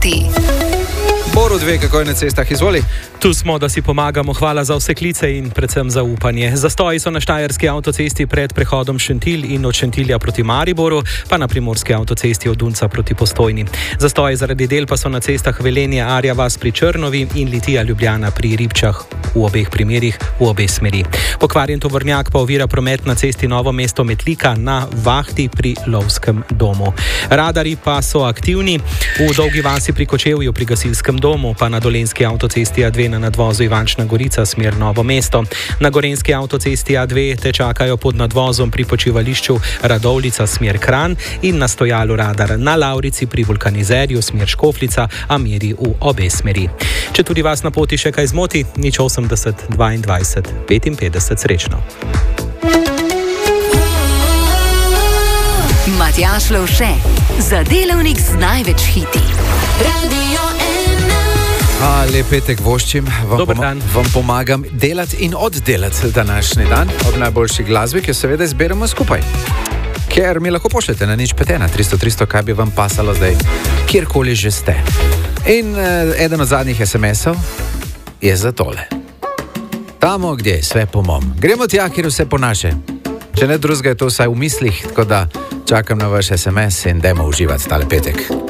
hiti. Borut ve, kako je na cestah, izvoli. Tu smo, da si pomagamo. Hvala za vse klice in predvsem za upanje. Zastoji so na štajerski avtocesti pred prehodom Šentilj in od Šentilja proti Mariboru, pa na primorski avtocesti od Dunca proti Postojni. Zastoji zaradi del pa so na cestah Velenje, Arja vas pri Črnovi in Litija Ljubljana pri Ribčah, v obeh primerih v obe smeri. Pokvarjen tovornjak pa ovira promet na cesti Novo mesto Metlika na Vahti pri Lovskem domu. Radari pa so aktivni v Dolgi vasi pri Kočevju pri gasilskem domu, pa na dolenjski avtocesti A2 na nadvozu Ivančna Gorica smer Novo mesto. Na gorenjski avtocesti A2 te čakajo pod nadvozom pri počivališču Radovljica smer Kranj in na stojalu radar na Lavrici pri vulkanizerju smer Škofljica, a meri v obe smeri. Če tudi vas na poti še kaj zmoti, 080 22 55 srečno. Matjaž Lovše, za delavnik z največ hiti. Lep petek voščim, vam pomagam delati in oddelati današnji dan ob najboljši glasbi, ki jo seveda izberemo skupaj. Ker mi lahko pošljete na 051 300 kaj bi vam pasalo zdaj, kjerkoli že ste. In eden od zadnjih SMS-ov je za tole. Tamo, gdje je sve po mom. Gremo tja, kjer vse po naše. Če ne drugega je to vsaj v mislih, tako da čakam na vaš SMS in dajmo uživati tale petek.